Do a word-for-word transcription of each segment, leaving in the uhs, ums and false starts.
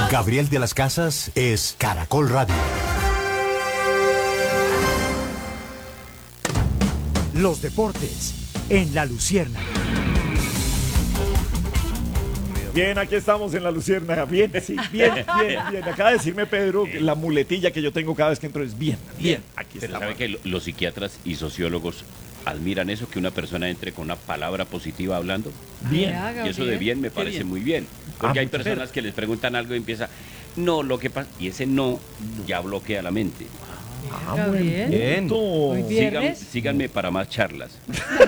Gabriel de las Casas es Caracol Radio. Los deportes en La Luciérnaga. Bien, aquí estamos en La Luciérnaga. Bien, sí, bien, bien, bien. Acaba de decirme Pedro que la muletilla que yo tengo cada vez que entro es bien, bien. Aquí Pero estamos. sabe que lo- los psiquiatras y sociólogos admiran eso, que una persona entre con una palabra positiva hablando. Bien. Y eso de bien me parece muy bien. Porque Ah, hay muchas personas gracias. que les preguntan algo y empieza, no, lo que pasa, y ese no ya bloquea la mente. Ah, Gabriel. buen punto. Muy bien. Sigan- ¿Viernes? síganme para más charlas.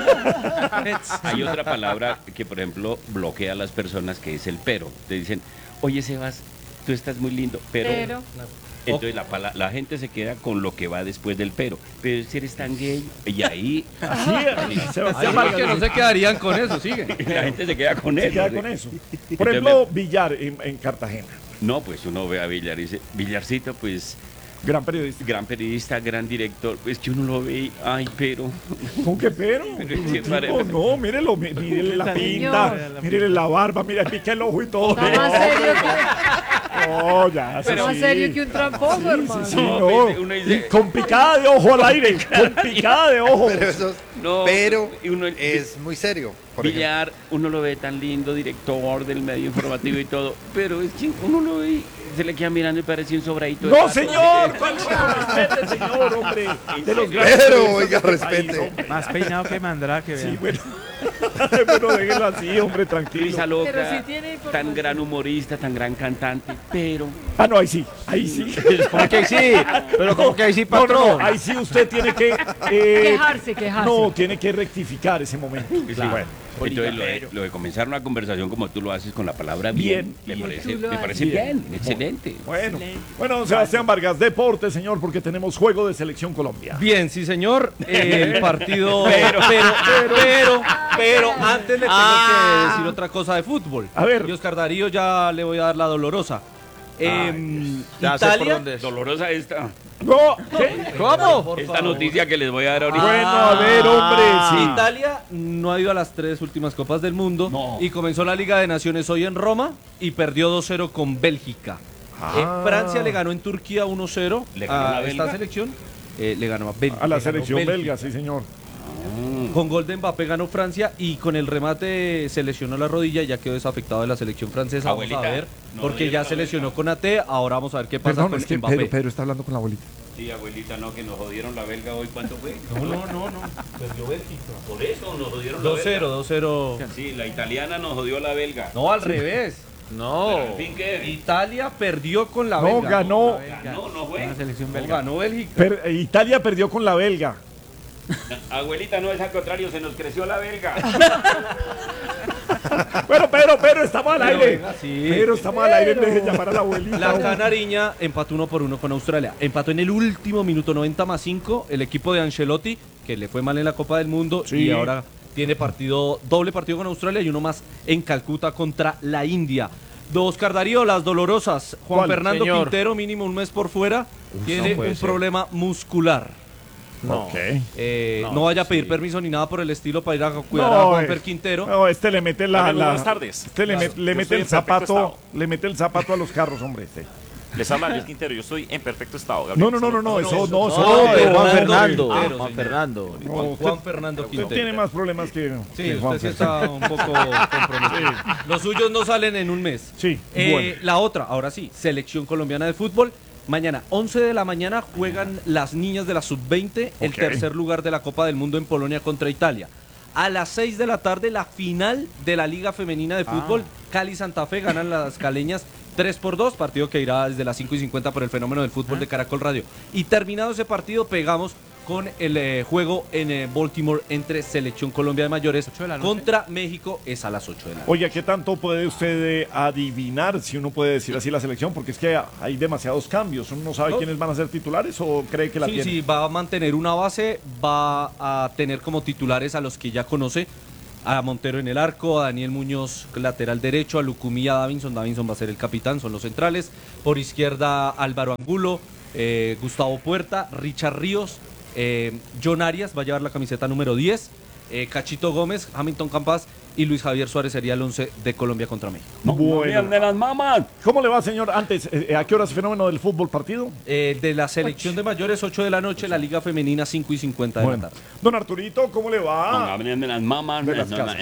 Hay otra palabra que, por ejemplo, bloquea a las personas, que es el pero. Te dicen, oye, Sebas, tú estás muy lindo, pero... Pero. Entonces la, pala- la gente se queda con lo que va después del pero. Pero si eres tan gay, y ahí Así es, Sebastián Hay Vargas. que no se quedarían con eso, sigue. la gente se queda con Se eso. queda ¿sí? con eso. Por Entonces ejemplo, Villar en, en Cartagena. No, pues uno ve a Villar y dice, Villarcito, pues, Gran periodista. gran periodista, gran director, pues que uno lo ve y, ay, pero... ¿Con qué pero? Pero es que Tipo, parece- no, mírelo, mí- mírele la pinta, Señor. mírele la barba, mira, pica el ojo y todo. Está más serio que, No, ya, está eso más sí. serio que un tramposo, hermano. Sí, No, no. pues, uno dice- Y con picada de ojo al aire, con picada de ojo. Pero eso, No, pero y uno- es muy serio. Por ejemplo. Villar, uno lo ve tan lindo, director del medio informativo y todo, pero es que uno lo ve y se le queda mirando y parece un sobradito. de No, pato. señor, ¿cuál respete, señor, hombre? De los grandes Pero, periodistas oiga, del respete. país, hombre. Más peinado que Mandrake, Sí, vean. bueno. Bueno, déjelo así, hombre, tranquilo. Risa loca, Pero sí tiene información. tan gran humorista, tan gran cantante, pero... Ah, no, ahí sí, ahí sí. ¿Cómo que ahí sí? Pero como que ahí sí, No, no, patrón. no, ahí sí usted tiene que... eh, Quejarse, quejarse. No, tiene que rectificar ese momento. Sí, bueno. Entonces, lo de, lo de comenzar una conversación como tú lo haces con la palabra bien, Bien. me Bien. parece, Tú lo me haces. parece Bien. bien, excelente. Bueno, bueno, don Sebastián Vargas, deporte, señor, porque tenemos juego de selección Colombia. Bien, sí, señor. El partido. Pero, pero, pero, pero, antes le tengo que decir otra cosa de fútbol. A ver. Y Oscar Darío ya le voy a dar la dolorosa. Em, Ya sé por Italia. dónde es. Dolorosa esta, No, ¿qué? ¿Cómo? esta noticia que les voy a dar ahorita. Bueno, a ver, hombre, sí. Italia no ha ido a las tres últimas Copas del Mundo No. y comenzó la Liga de Naciones hoy en Roma y perdió dos cero con Bélgica. Ah. Eh, Francia le ganó en Turquía uno cero ¿Le ganó a la esta belga? selección. Eh, le ganó a Bélgica. A la le ganó selección Bélgica. belga, sí, señor. Con gol de Mbappé ganó Francia y con el remate se lesionó la rodilla y ya quedó desafectado de la selección francesa. Vamos Abuelita, a ver, no porque diga ya la se belga. lesionó con A T, ahora vamos a ver qué pasa Perdón, con es que Mbappé. Pedro, Pedro está hablando con la abuelita. Sí, abuelita, no, que nos jodieron la belga hoy, ¿cuánto fue? No, no, no, no. Perdió Bélgica. Por eso nos jodieron la dos cero, belga. dos cero. Sí, la italiana nos jodió la belga. No, al revés. No. Pero, en fin, ¿qué? Italia perdió con la No, belga. ganó. No, no fue. La selección No, belga. ganó Bélgica. Per- eh, Italia perdió con la belga. Abuelita, no, es al contrario, se nos creció la belga. Bueno, Pedro, Pedro, estamos al Pero aire. venga, sí. Pedro, estamos al aire, deje llamar a la abuelita. La Canariña empató uno por uno con Australia. Empató en el último minuto, noventa más cinco, el equipo de Ancelotti, que le fue mal en la Copa del Mundo Sí. y ahora tiene partido, doble partido con Australia y uno más en Calcuta contra la India. Dos Oscar Darío, las dolorosas. Juan ¿Cuál, Fernando señor? Quintero, mínimo un mes por fuera, tiene no puede un ser. problema muscular. No. Ok. Eh, no, No, vaya a pedir sí. permiso ni nada por el estilo para ir a cuidar No, a Juan eh, Fer Quintero. No, este le mete la. Amigo, la- buenas tardes. Este le, Claro, met- le yo mete estoy el en perfecto zapato. estado. Le mete el zapato a los carros, hombre. Este. Les habla Luis Quintero, yo estoy en perfecto estado. No, Gabriel. no, no, no, no, eso no, eso No, no, de Juan Juan Fernando. Fernando. Quintero, Juan señor. Fernando. No, Juan, usted- Juan Fernando Usted Quintero. tiene más problemas que. Sí, que Juan usted sí Fernando. está un poco comprometido. Los suyos no salen en un mes. Sí, Eh, bueno. La otra, ahora sí, selección colombiana de fútbol. Mañana, once de la mañana, juegan las niñas de la sub veinte, el Ok. tercer lugar de la Copa del Mundo en Polonia contra Italia. A las seis de la tarde, la final de la Liga Femenina de Fútbol. Cali Santa Fe ganan las caleñas tres por dos, partido que irá desde las cinco y cincuenta por el fenómeno del fútbol de Caracol Radio. Y terminado ese partido, pegamos con el eh, juego en eh, Baltimore entre Selección Colombia de Mayores ocho de la noche. contra México, es a las ocho de la noche. Oye, ¿qué tanto puede usted eh, adivinar, si uno puede decir así, la selección? Porque es que hay demasiados cambios. Uno no sabe No. quiénes van a ser titulares o cree que la Sí, tiene. sí, va a mantener una base, va a tener como titulares a los que ya conoce, a Montero en el arco, a Daniel Muñoz lateral derecho, a Lucumí, a Davinson, Davinson va a ser el capitán, son los centrales, por izquierda Álvaro Angulo, eh, Gustavo Puerta, Richard Ríos, eh, John Arias va a llevar la camiseta número diez, eh, Cachito Gómez, Hamilton Campas y Luis Javier Suárez sería el once de Colombia contra México. Bueno. de las mamás. ¿Cómo le va, señor? Antes, eh, ¿a qué hora es fenómeno del fútbol partido? Eh, de la selección de mayores, ocho de la noche, la Liga Femenina, cinco y cincuenta de Bueno. la tarde. Don Arturito, ¿cómo le va? de las mamás. De las casas.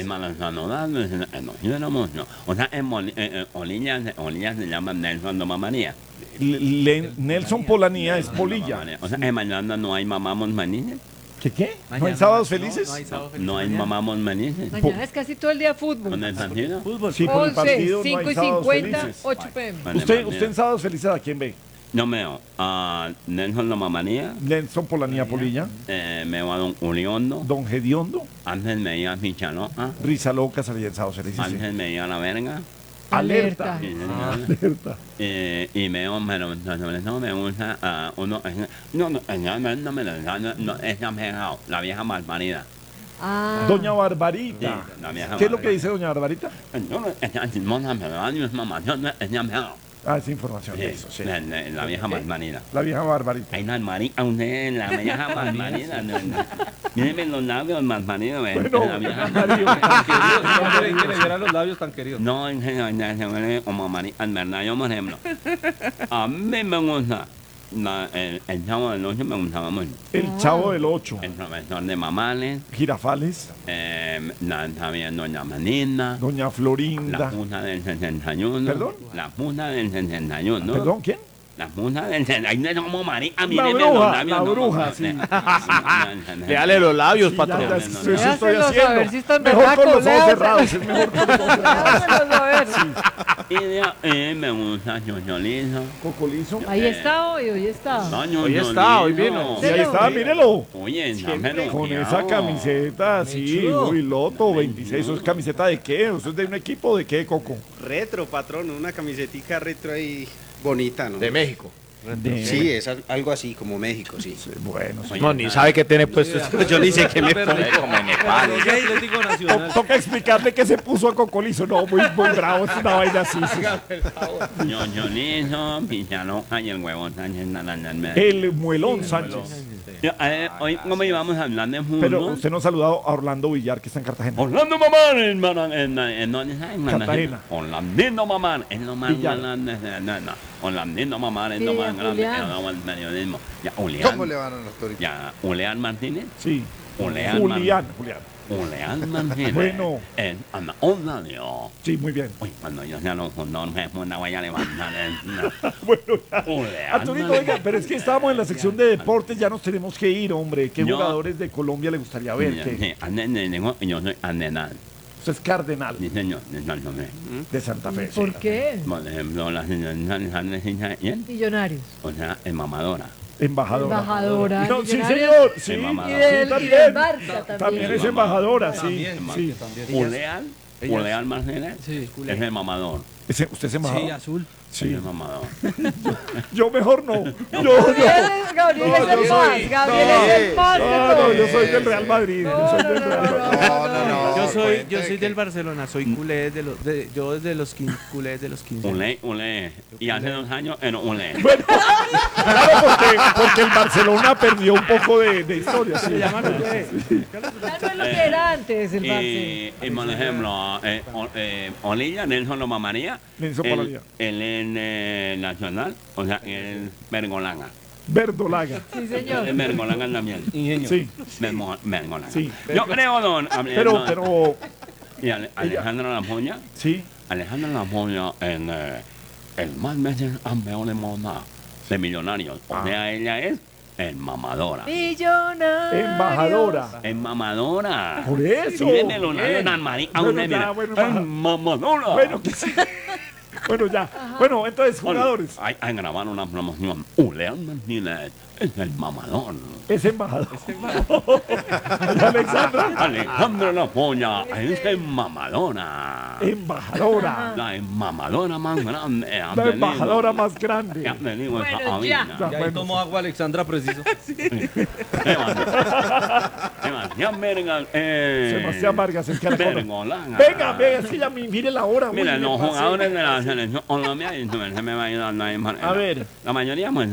O sea, en Olillas se llaman Nelson de Mamanía. Le- Le- Nelson Polanía es polilla. O sea, en mañana no hay mamamos manines. ¿Qué qué? ¿No hay Mañana sábados no, felices? no hay sábado feliz. No hay Mañana. mamamos manines. Mañana es casi todo el día fútbol. ¿Con el partido? Fútbol. Sí, por el once, partido no cinco hay y sábados cincuenta, felices. ocho p m. ¿Usted, usted en sábados felices a quién ve? No me veo a Nelson de Mamanía. Nelson Polanía Polilla, Eh, me veo a Don Uliondo. Don Gediondo, Antes me iba a Michaloca. Risa Loca salía en sábados felices. sí. Antes me iba a la verga. Alerta. Alerta. Sí, señor. Alerta. Eh, y me veo, pero sobre todo me gusta a uno. No, no, no, no, no me lo no, no, es la vieja, la vieja malparida. Ah. Doña Barbarita. Sí, la vieja ¿Qué es lo que Barbarita. dice Doña Barbarita? No, no, es la chismosa, me da mi mamá, no, no, es la vieja. Ah, esa información. Sí, Eso, sí. La, la- la vieja malparida. La vieja Barbarita. Hay una marica, usted, la vieja malparida. No, no. Mírenme los labios malparidos, ve, Bueno, la vieja Mario. Tan queridos, no creí que le dieran los labios tan queridos. No, en serio, en serio, como marica, en verdad, yo, por ejemplo, a mí me gusta, la- el, el chavo del ocho me gustaba mucho. El Chavo del Ocho. El profesor de Mamales, Girafales. eh, la, también Doña Manina, Doña la Florinda. puta del sesenta y uno. ¿Perdón? La puta del sesenta y uno. ¿Perdón? ¿Quién? La puta del sesenta y uno. Como marica, La mírenme bruja, los labios, la no, bruja, no, sí. no, no, Léale los labios, Sí, ya, patrón. ya, no, eso no, eso no. estoy Léaselos a haciendo. ver si están Mejor con berracos, los ojos léaselos. cerrados. Es mejor con los ojos cerrados. Léaselos a ver. Y de ahí me gusta Chocholito. Cocolizo. Ahí está hoy, hoy está. No, Hoy está, hoy Chocholito. vino. Sí, ahí está, mírelo. Oye, dámelo. Con ¿qué esa hago? camiseta, sí, uy, Loto veintiséis. ¿Eso es camiseta de qué? ¿Eso es de un equipo de qué, Coco? Retro, patrón, una camisetica retro ahí bonita, ¿no? De México. De- Sí, es al- algo así como México, sí. Sí, bueno, sí. Oye, No, ni sabe qué tiene puesto. Yo ni sé qué me pongo. Como en Nepal. Es Atlético To- Nacional. Toca explicarle qué se puso a Cocolizo. No, muy, muy bravo, es una vaina así. sí. Chocholito, Pichaloca y el huevo Sánchez Naranja en medio. El Muelón Sánchez. Yo, eh, hoy, como íbamos a hablar de fútbol. Pero usted no ha saludado a Orlando Villar, que está en Cartagena. Orlando Mamán, en, en, en, en, ¿dónde está? En Cartagena. Orlandino Mamán, es lo más Villar. grande. No, no. Orlandino Mamán es Sí, lo más grande Julián. que ha dado el periodismo. Ya, Julián. ¿Cómo le van a los toritos? Ya, Julián Martínez. Sí. Julián. Julián, Julián. Julián Martínez. Bueno. En Ana Orlando. Sí, muy bien. Uy, cuando yo sea los condones, una voy a levantar. el- Bueno, ya. Julián Arturito, Martínez. oiga, pero es que estábamos en la sección de deportes, ya nos tenemos que ir, hombre. ¿Qué Yo- jugadores de Colombia le gustaría ver? Sí, ¿Qué? sí, ande- de- de- yo soy Andenal. Usted es cardenal Sí, señor, de Santo Fe. de Santa Fe. ¿Por sí. qué? Por ejemplo, la señora ¿quién? Millonarios. O sea, es mamadora. Embajadora. Embajadora. No, sí, Millonarios. señor. Sí, Es mamadora. Y sí, del, y también. del Barça también. También es Sí, embajadora, sí. También, sí. Julián, Julián Martínez Sí, es el mamador. Ese- ¿Usted es sí, embajador? azul. Es Sí. el mamador. Yo mejor no. Yo, yo. Gabriel, Gabriel No, es yo el soy- más. Gabriel no, es el más de No, no, todos. yo soy del Real Madrid. No, yo soy no, del no, Real no, Madrid. No, no, no. Yo soy, cuente yo soy que- del Barcelona, soy culé de los, de, yo desde los quince, culé desde los quince. Ulé, ulé. Y hace dos años era ulé. Bueno, claro, porque, porque el Barcelona perdió un poco de, de historia. Sí. Se llama culé. Ya no es lo que era antes el Barça. Y, y por ejemplo, eh, o- eh, Olilla, Nelson Loma María. Nelson él- Polanía. Él es eh, nacional, o sea, él es Bergolanga. Verdolaga. Sí, señor. Es Bergolanga también. Ingenio. Sí, Bergo- Bergolanga. Sí. Yo creo, don. pero, don- pero, Y Ale- Alejandro Lamoya. sí. Alejandro Lamoya en eh, el más veces campeón de moda de millonarios. O Ah. sea, ella es el mamadora. Millonarios. Embajadora. Es mamadora. Por eso. Mírenme los labios Bien. tan mari- a Bueno, una, ya, mira. bueno, Es maja- mamadora. Bueno, que sí. Bueno, ya. Bueno, entonces, Bueno, jugadores. Hay, hay grabar una promoción. Ulean Martínez es el mamador. Es embajador. Y Alexandra, Alejandro La Polla es el mamadora. embajadora. La mamadora más grande. ha La venido- embajadora más grande. que ha venido esta Bueno, ya. cabina. Y ahí tomó agua Alexandra preciso. Sebastián Sebastián Vergas. Eh, Sebastián Vargas, el caracol. Vergolanga. Venga, venga, es que ya mi- mire la hora. uy, Mira, me los pasé. jugadores de la selección Colombia, y se me va a ayudar. A ver. La mayoría, pues,